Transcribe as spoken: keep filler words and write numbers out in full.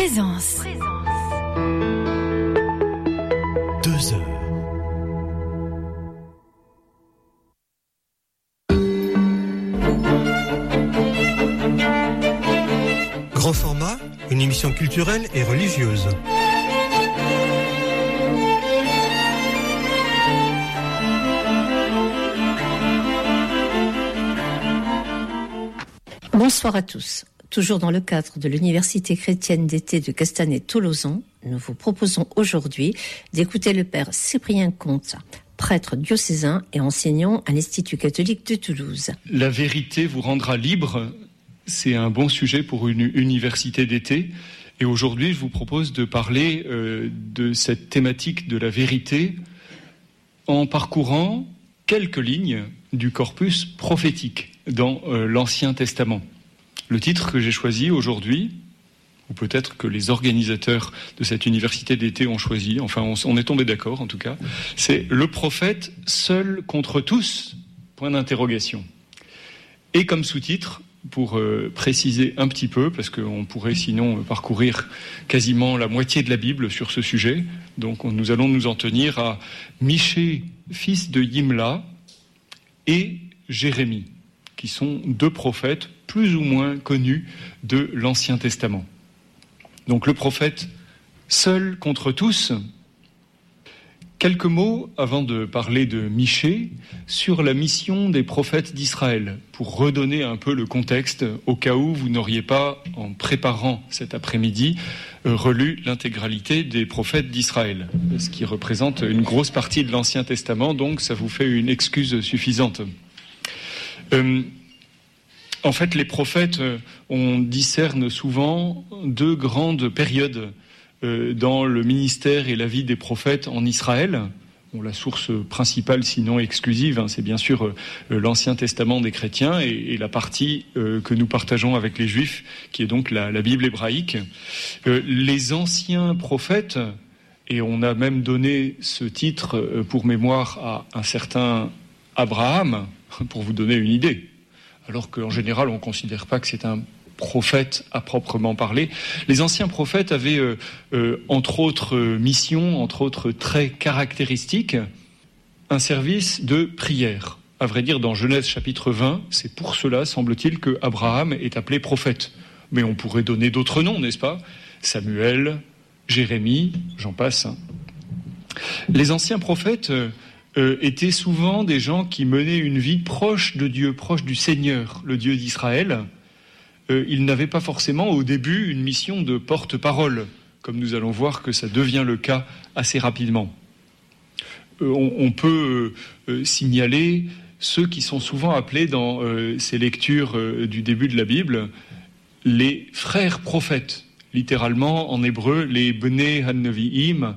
Présence. Deux heures. Grand format, une émission culturelle et religieuse. Bonsoir à tous. Toujours dans le cadre de l'Université chrétienne d'été de Castanet-Tolosan, nous vous proposons aujourd'hui d'écouter le père Cyprien Comte, prêtre diocésain et enseignant à l'Institut catholique de Toulouse. La vérité vous rendra libre, c'est un bon sujet pour une université d'été. Et aujourd'hui, je vous propose de parler euh, de cette thématique de la vérité en parcourant quelques lignes du corpus prophétique dans euh, l'Ancien Testament. Le titre que j'ai choisi aujourd'hui, ou peut-être que les organisateurs de cette université d'été ont choisi, enfin on, on est tombé d'accord en tout cas, c'est « Le prophète seul contre tous ?» point d'interrogation. Et comme sous-titre, pour euh, préciser un petit peu, parce qu'on pourrait sinon parcourir quasiment la moitié de la Bible sur ce sujet, donc on, nous allons nous en tenir à Michée, fils de Yimla, et Jérémie, qui sont deux prophètes plus ou moins connus de l'Ancien Testament. Donc le prophète seul contre tous. Quelques mots avant de parler de Michée sur la mission des prophètes d'Israël, pour redonner un peu le contexte au cas où vous n'auriez pas, en préparant cet après-midi, relu l'intégralité des prophètes d'Israël, ce qui représente une grosse partie de l'Ancien Testament, donc ça vous fait une excuse suffisante. Euh, en fait, les prophètes, on discerne souvent deux grandes périodes euh, dans le ministère et la vie des prophètes en Israël. Bon, la source principale, sinon exclusive, hein, c'est bien sûr euh, l'Ancien Testament des chrétiens et, et la partie euh, que nous partageons avec les Juifs, qui est donc la, la Bible hébraïque. Euh, les anciens prophètes, et on a même donné ce titre euh, pour mémoire à un certain Abraham, pour vous donner une idée, alors qu'en général, on ne considère pas que c'est un prophète à proprement parler. Les anciens prophètes avaient, euh, euh, entre autres euh, missions, entre autres traits caractéristiques, un service de prière. À vrai dire, dans Genèse chapitre vingt, c'est pour cela, semble-t-il, que Abraham est appelé prophète. Mais on pourrait donner d'autres noms, n'est-ce pas ? Samuel, Jérémie, j'en passe. Les anciens prophètes euh, Euh, étaient souvent des gens qui menaient une vie proche de Dieu, proche du Seigneur, le Dieu d'Israël. Euh, ils n'avaient pas forcément au début une mission de porte-parole, comme nous allons voir que ça devient le cas assez rapidement. Euh, on, on peut euh, signaler ceux qui sont souvent appelés dans euh, ces lectures euh, du début de la Bible les frères prophètes, littéralement en hébreu les Bnei HaNevi'im,